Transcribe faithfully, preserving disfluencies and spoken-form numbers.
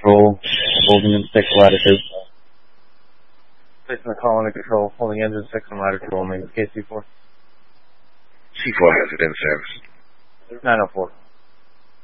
control, holding in six latitude. Placing the call under control, holding engine six and latitude only, K C four. C four has it in service. nine oh four.